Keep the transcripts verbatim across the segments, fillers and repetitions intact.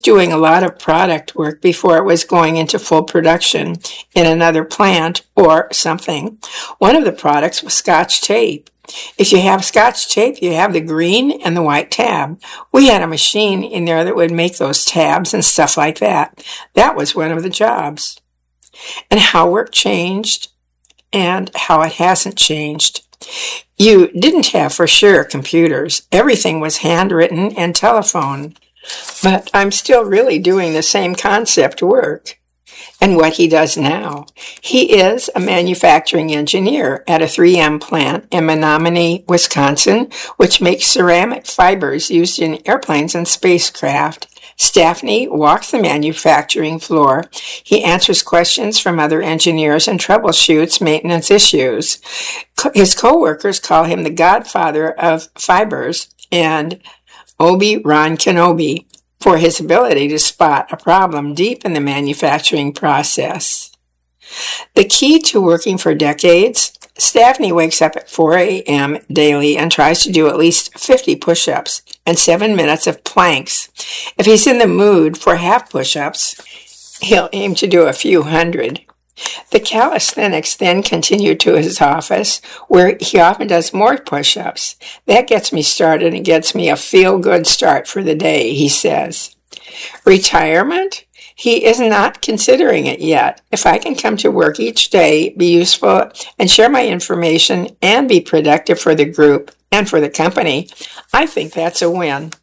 doing a lot of product work before it was going into full production in another plant or something. One of the products was Scotch tape. If you have Scotch tape, you have the green and the white tab. We had a machine in there that would make those tabs and stuff like that. That was one of the jobs. And how work changed and how it hasn't changed. You didn't have for sure computers. Everything was handwritten and telephone. But I'm still really doing the same concept work. And what he does now. He is a manufacturing engineer at a three M plant in Menominee, Wisconsin, which makes ceramic fibers used in airplanes and spacecraft. Staffney walks the manufacturing floor. He answers questions from other engineers and troubleshoots maintenance issues. His co-workers call him the godfather of fibers and Obi-Wan Kenobi for his ability to spot a problem deep in the manufacturing process. The key to working for decades, Staffney wakes up at four a.m. daily and tries to do at least fifty push-ups and seven minutes of planks. If he's in the mood for half push-ups, he'll aim to do a few hundred. The calisthenics then continue to his office, where he often does more push-ups. That gets me started and gets me a feel-good start for the day, he says. Retirement? He is not considering it yet. If I can come to work each day, be useful, and share my information, and be productive for the group and for the company, I think that's a win.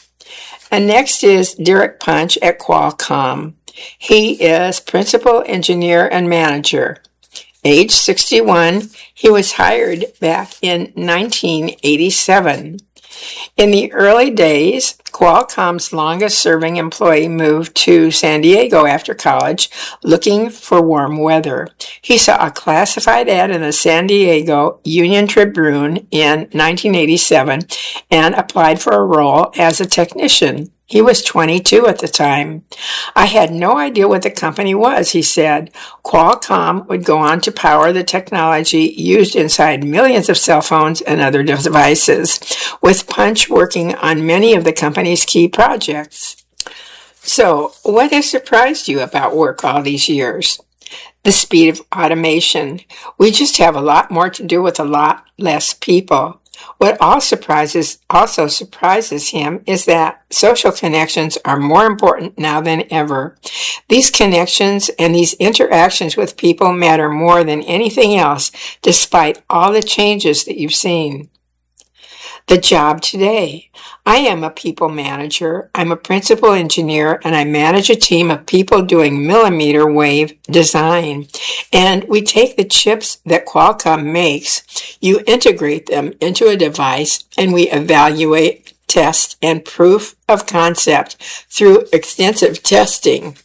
And next is Derek Punch at Qualcomm. He is principal engineer and manager. Age sixty-one, he was hired back in nineteen eighty-seven. In the early days, Qualcomm's longest-serving employee moved to San Diego after college, looking for warm weather. He saw a classified ad in the San Diego Union Tribune in nineteen eighty-seven and applied for a role as a technician. He was twenty-two at the time. I had no idea what the company was, he said. Qualcomm would go on to power the technology used inside millions of cell phones and other devices, with Punch working on many of the company's key projects. So, what has surprised you about work all these years? The speed of automation. We just have a lot more to do with a lot less people. What all surprises, also surprises him is that social connections are more important now than ever. These connections and these interactions with people matter more than anything else, despite all the changes that you've seen. The job today. I am a people manager. I'm a principal engineer, and I manage a team of people doing millimeter wave design. And we take the chips that Qualcomm makes, you integrate them into a device, and we evaluate, test, and proof of concept through extensive testing.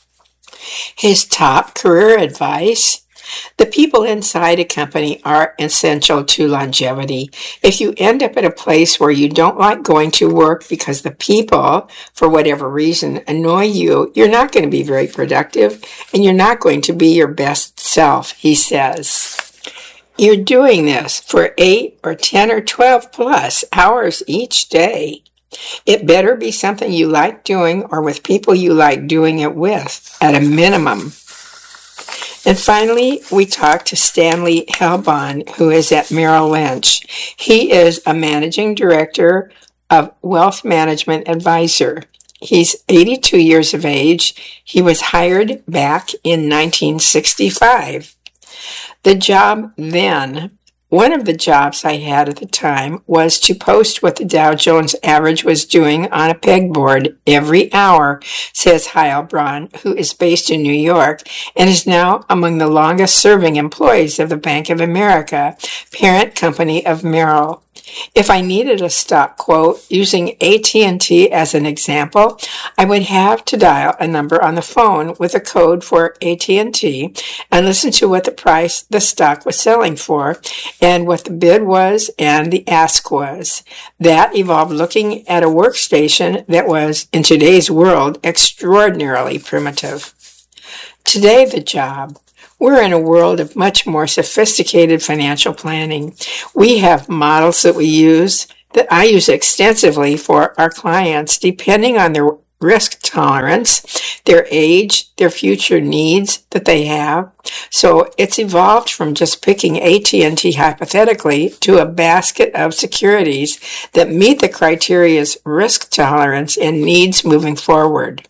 His top career advice: the people inside a company are essential to longevity. If you end up at a place where you don't like going to work because the people, for whatever reason, annoy you, you're not going to be very productive and you're not going to be your best self, he says. You're doing this for eight or ten or twelve plus hours each day. It better be something you like doing or with people you like doing it with, at a minimum. And finally, we talked to Stanley Helbon, who is at Merrill Lynch. He is a managing director of Wealth Management Advisor. He's eighty-two years of age. He was hired back in nineteen sixty-five. The job then, one of the jobs I had at the time, was to post what the Dow Jones average was doing on a pegboard every hour, says Heilbronn, who is based in New York and is now among the longest-serving employees of the Bank of America, parent company of Merrill. If I needed a stock quote using A T and T as an example, I would have to dial a number on the phone with a code for A T and T and listen to what the price the stock was selling for and what the bid was and the ask was. That involved looking at a workstation that was, in today's world, extraordinarily primitive. Today, the job. We're in a world of much more sophisticated financial planning. We have models that we use, that I use extensively for our clients, depending on their risk tolerance, their age, their future needs that they have. So it's evolved from just picking A T and T hypothetically to a basket of securities that meet the criteria's risk tolerance and needs moving forward.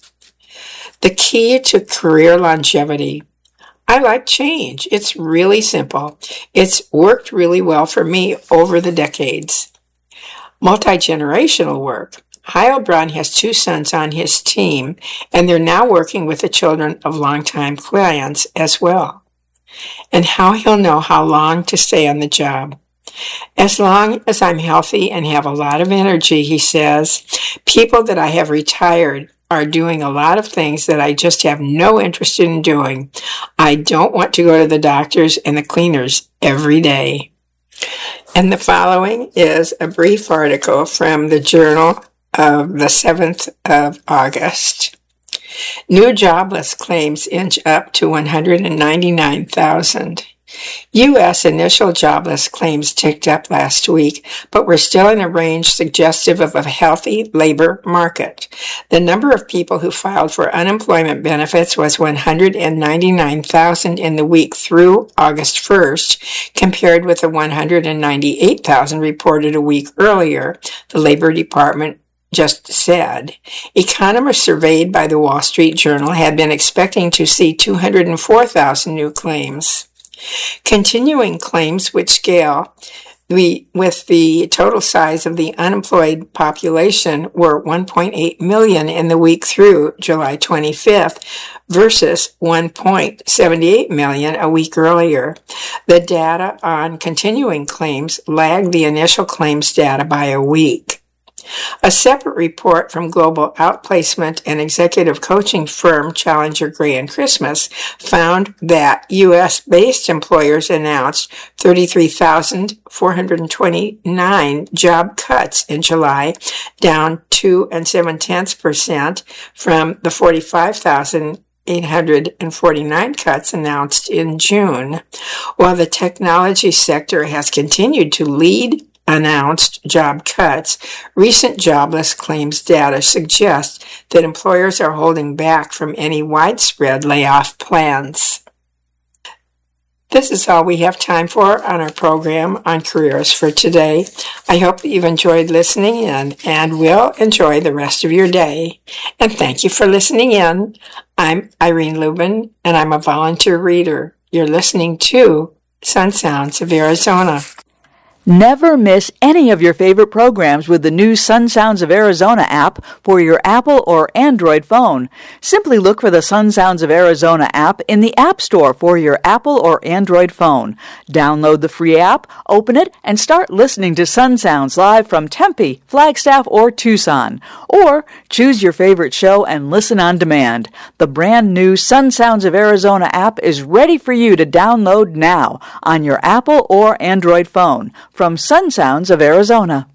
The key to career longevity. I like change. It's really simple. It's worked really well for me over the decades. Multi-generational work. Heilbronn has two sons on his team, and they're now working with the children of longtime clients as well. And how he'll know how long to stay on the job. As long as I'm healthy and have a lot of energy, he says, people that I have retired are doing a lot of things that I just have no interest in doing. I don't want to go to the doctors and the cleaners every day. And the following is a brief article from the Journal of the seventh of August. New jobless claims inch up to one hundred ninety-nine thousand. U S initial jobless claims ticked up last week, but we're still in a range suggestive of a healthy labor market. The number of people who filed for unemployment benefits was one hundred ninety-nine thousand in the week through August first, compared with the one hundred ninety-eight thousand reported a week earlier, the Labor Department just said. Economists surveyed by the Wall Street Journal had been expecting to see two hundred four thousand new claims. Continuing claims which scale we, with the total size of the unemployed population were one point eight million in the week through July twenty-fifth versus one point seven eight million a week earlier. The data on continuing claims lagged the initial claims data by a week. A separate report from global outplacement and executive coaching firm Challenger Gray and Christmas found that U S-based employers announced thirty-three thousand four hundred twenty-nine job cuts in July, down two and seven tenths percent from the forty-five thousand eight hundred forty-nine cuts announced in June. While the technology sector has continued to lead announced job cuts, recent jobless claims data suggests that employers are holding back from any widespread layoff plans. This is all we have time for on our program on careers for today. I hope that you've enjoyed listening in and will enjoy the rest of your day. And thank you for listening in. I'm Irene Lubin, and I'm a volunteer reader. You're listening to Sun Sounds of Arizona. Never miss any of your favorite programs with the new Sun Sounds of Arizona app for your Apple or Android phone. Simply look for the Sun Sounds of Arizona app in the App Store for your Apple or Android phone. Download the free app, open it, and start listening to Sun Sounds live from Tempe, Flagstaff, or Tucson. Or choose your favorite show and listen on demand. The brand new Sun Sounds of Arizona app is ready for you to download now on your Apple or Android phone. From Sun Sounds of Arizona.